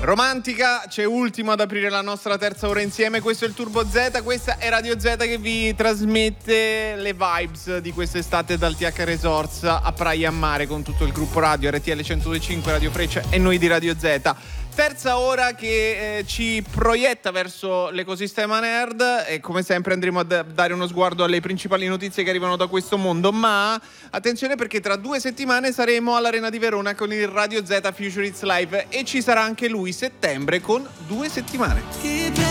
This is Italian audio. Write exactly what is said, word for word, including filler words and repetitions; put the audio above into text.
Romantica, c'è Ultimo ad aprire la nostra terza ora insieme. Questo è il Turbo Z, questa è Radio Z che vi trasmette le vibes di quest'estate dal T H Resorts a Praia a Mare con tutto il gruppo radio R T L centodue e cinque, Radio Freccia e noi di Radio Z. Terza ora che eh, ci proietta verso l'ecosistema nerd e come sempre andremo a d- dare uno sguardo alle principali notizie che arrivano da questo mondo, ma attenzione perché tra due settimane saremo all'Arena di Verona con il Radio Z Future Hits Live e ci sarà anche lui, settembre, con due settimane.